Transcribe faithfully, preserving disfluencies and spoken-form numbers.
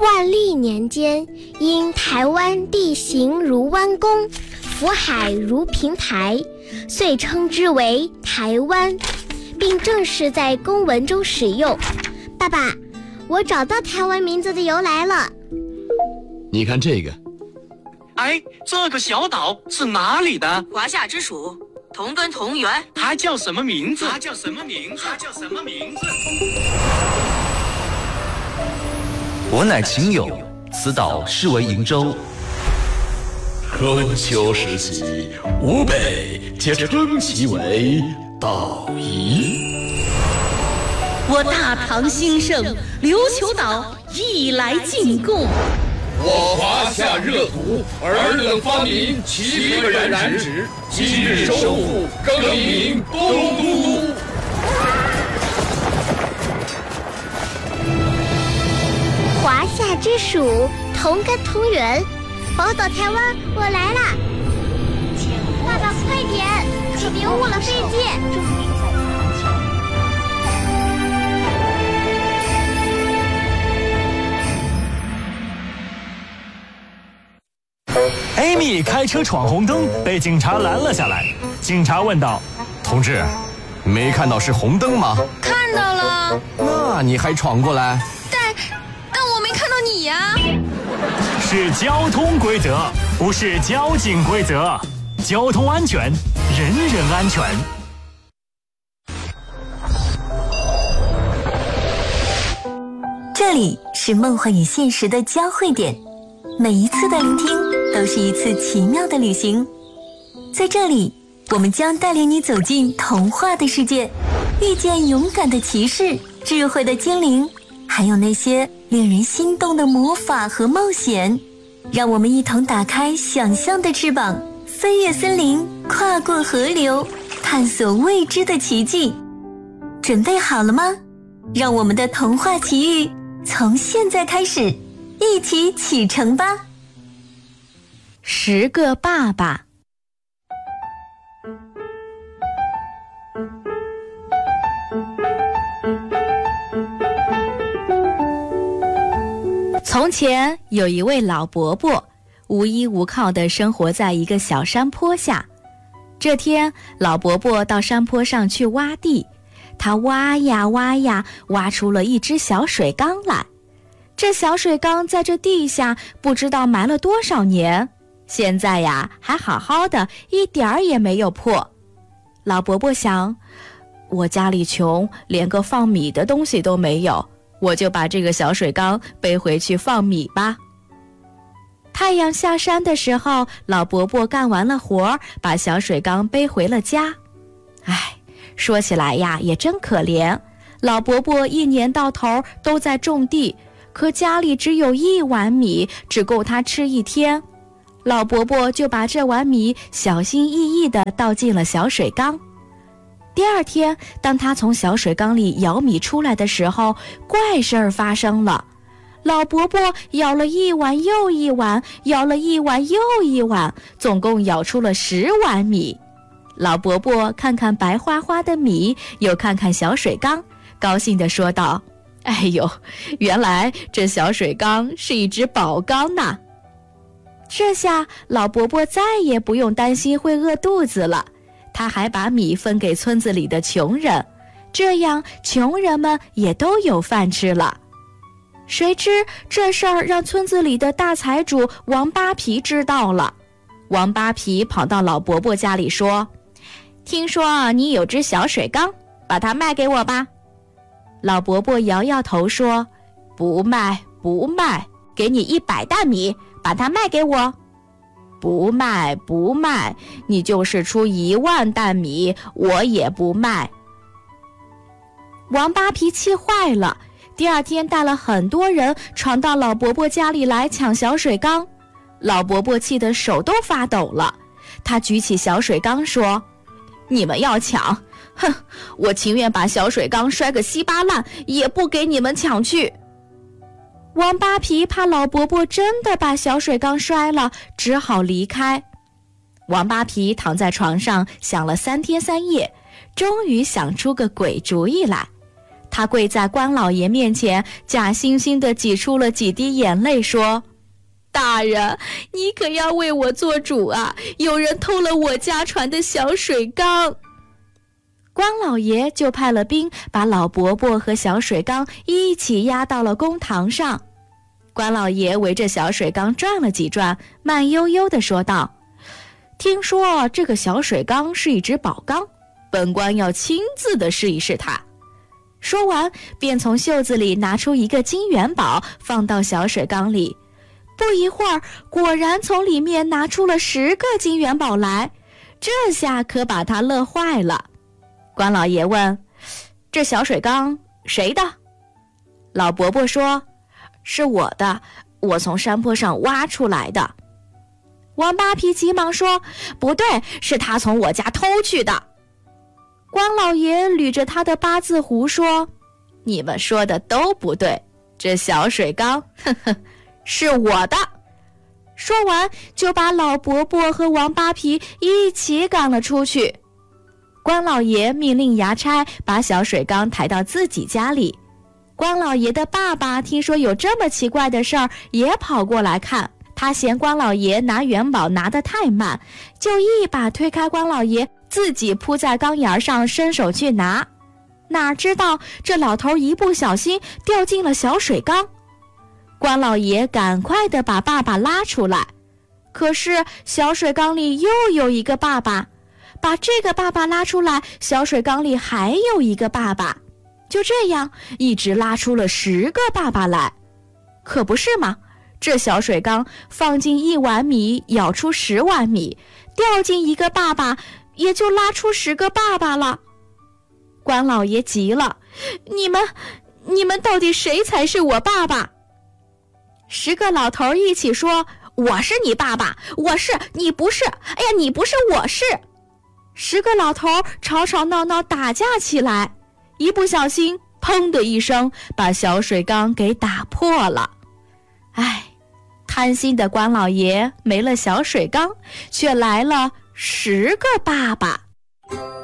万历年间，因台湾地形如弯弓，福海如平台，遂称之为台湾，并正式在公文中使用。爸爸，我找到台湾名字的由来了。 你看这个。 哎，这个小岛是哪里的？ 华夏之属，同根同源。 它叫什么名字？它叫什么名字？它叫什么名字？ 我乃秦友，此岛是为瀛洲。 春秋时期，吴北皆称其为岛夷。 我大唐兴盛，琉球岛亦来进贡。 我华夏热土，尔等发明齐可染指，今日收复，更名东都。 华夏之属，同根同源，宝岛台湾，我来啦！爸爸，快点，你别误了飞机。 艾米开车闯红灯，被警察拦了下来。警察问道：“ 同志，没看到是红灯吗？” 看到了。 那你还闯过来？ 但但我没看到你呀。 是交通规则，不是交警规则。交通安全，人人安全。 这里是梦幻与现实的交汇点，每一次的聆听都是一次奇妙的旅行。在这里，我们将带领你走进童话的世界，遇见勇敢的骑士、智慧的精灵，还有那些令人心动的魔法和冒险。让我们一同打开想象的翅膀，飞越森林，跨过河流，探索未知的奇迹。准备好了吗？让我们的童话奇遇从现在开始，一起启程吧。 十个爸爸。从前有一位老伯伯，无依无靠地生活在一个小山坡下。这天，老伯伯到山坡上去挖地，他挖呀挖呀，挖出了一只小水缸来。这小水缸在这地下不知道埋了多少年，现在呀还好好的，一点儿也没有破。老伯伯想，我家里穷，连个放米的东西都没有，我就把这个小水缸背回去放米吧。太阳下山的时候，老伯伯干完了活，把小水缸背回了家。唉，说起来呀，也真可怜。老伯伯一年到头都在种地，可家里只有一碗米，只够他吃一天。老伯伯就把这碗米小心翼翼地倒进了小水缸。第二天，当他从小水缸里舀米出来的时候，怪事儿发生了。老伯伯舀了一碗又一碗，舀了一碗又一碗，总共舀出了十碗米。老伯伯看看白花花的米，又看看小水缸，高兴地说道：“哎呦，原来这小水缸是一只宝缸呐！”这下老伯伯再也不用担心会饿肚子了。他还把米分给村子里的穷人，这样穷人们也都有饭吃了。谁知这事儿让村子里的大财主王八皮知道了。王八皮跑到老伯伯家里说：“听说你有只小水缸，把它卖给我吧。”老伯伯摇摇头说：“不卖不卖，给你一百担米，把它卖给我。”不卖不卖，你就是出一万担米，我也不卖。王八皮气坏了，第二天带了很多人闯到老伯伯家里来抢小水缸。老伯伯气得手都发抖了，他举起小水缸说：“你们要抢，哼，我情愿把小水缸摔个稀巴烂，也不给你们抢去。”王八皮怕老伯伯真的把小水缸摔了，只好离开。王八皮躺在床上想了三天三夜，终于想出个鬼主意来。 他跪在关老爷面前，假惺惺地挤出了几滴眼泪，说：大人，你可要为我做主啊！有人偷了我家传的小水缸。关老爷就派了兵，把老伯伯和小水缸一起押到了公堂上。关老爷围着小水缸转了几转，慢悠悠地说道：听说这个小水缸是一只宝缸，本官要亲自地试一试它。说完，便从袖子里拿出一个金元宝，放到小水缸里。不一会儿，果然从里面拿出了十个金元宝来，这下可把他乐坏了。关老爷问：这小水缸谁的？老伯伯说：是我的，我从山坡上挖出来的。王八皮急忙说：不对，是他从我家偷去的。关老爷捋着他的八字胡说：你们说的都不对，这小水缸呵呵是我的。说完就把老伯伯和王八皮一起赶了出去。关老爷命令衙差把小水缸抬到自己家里。关老爷的爸爸听说有这么奇怪的事儿，也跑过来看。他嫌关老爷拿元宝拿得太慢，就一把推开关老爷，自己扑在缸沿上伸手去拿。哪知道这老头一不小心掉进了小水缸。关老爷赶快地把爸爸拉出来，可是小水缸里又有一个爸爸，把这个爸爸拉出来，小水缸里还有一个爸爸，就这样一直拉出了十个爸爸来。可不是嘛，这小水缸放进一碗米，舀出十碗米，掉进一个爸爸，也就拉出十个爸爸了。关老爷急了：你们你们到底谁才是我爸爸？十个老头一起说：我是你爸爸，我是，你不是，哎呀，你不是，我是。十个老头吵吵闹闹打架起来，一不小心砰的一声把小水缸给打破了。唉，贪心的关老爷没了小水缸，却来了十个爸爸。